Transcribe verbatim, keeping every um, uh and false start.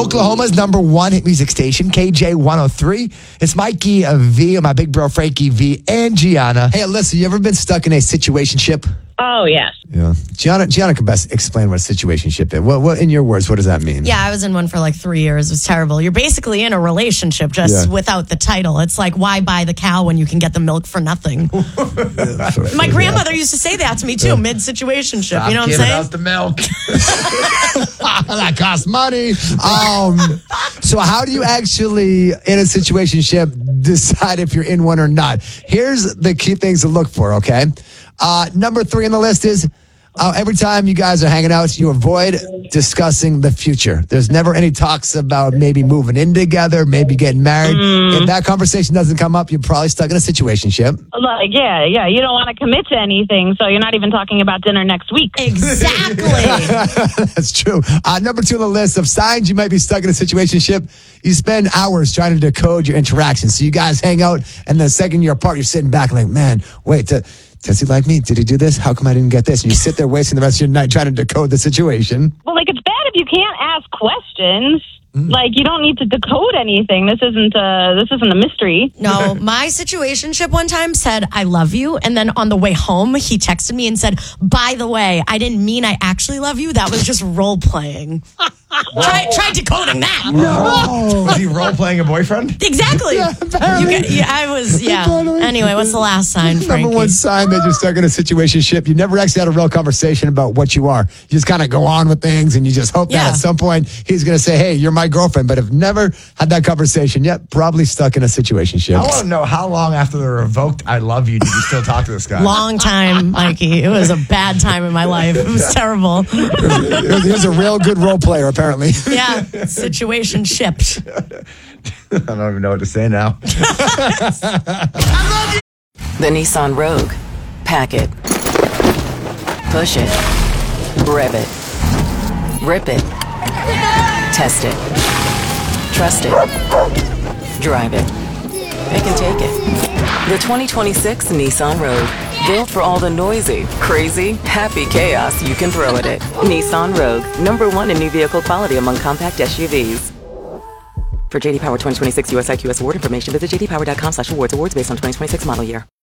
Oklahoma's number one hit music station, K J one oh three. It's Mikey uh, V and my big bro Frankie V and Gianna. Hey, Alyssa, you ever been stuck in a situationship? Oh, yes. Yeah. Gianna, Gianna can best explain what a situationship is. What, what, in your words, what does that mean? Yeah, I was in one for like three years. It was terrible. You're basically in a relationship just Yeah. without the title. It's like, why buy the cow when you can get the milk for nothing? My grandmother used to say that to me too, mid-situationship. You know what I'm saying? Out the milk. That costs money. Um, so how do you actually, in a situationship, decide if you're in one or not? Here's the key things to look for, okay? Uh, number three on the list is uh, every time you guys are hanging out, you avoid discussing the future. There's never any talks about maybe moving in together, maybe getting married. Mm. If that conversation doesn't come up, you're probably stuck in a situationship. Like, yeah, yeah. You don't want to commit to anything, so you're not even talking about dinner next week. Exactly. That's true. Uh, number two on the list of signs you might be stuck in a situationship, you spend hours trying to decode your interactions. So you guys hang out, and the second you're apart, you're sitting back like, man, wait, to, does he like me? Did he do this? How come I didn't get this? And you sit there wasting the rest of your night trying to decode the situation. Well, like, it's bad if you can't ask questions. Mm. Like, you don't need to decode anything. This isn't a, this isn't a mystery. No, my situationship one time said, I love you. And then on the way home, he texted me and said, by the way, I didn't mean I actually love you. That was just role playing. try, try decoding that. No. Was he role playing a boyfriend? Exactly. Yeah, you got, yeah, I was, yeah. Anyway, what's the last sign, Frankie? Number one sign that you're stuck in a situationship, you never actually had a real conversation about what you are. You just kind of go on with things and you just hope Yeah. that at some point he's going to say, hey, you're my girlfriend. But if never had that conversation yet, probably stuck in a situationship. I want to know how long after the revoked I love you did you still talk to this guy? Long time, Mikey. It was a bad time in my life. It was terrible. He was a real good role player, apparently. Yeah, situation shipped. I don't even know what to say now. The Nissan Rogue. Pack it. Push it. Rev it. Rip it. Test it. Trust it. Drive it. Pick and take it. The twenty twenty-six Nissan Rogue. Built for all the noisy, crazy, happy chaos you can throw at it. Nissan Rogue. Number one in new vehicle quality among compact S U Vs. For J D Power twenty twenty-six U S I Q S award information, visit j d power dot com slash awards. Awards based on twenty twenty-six model year.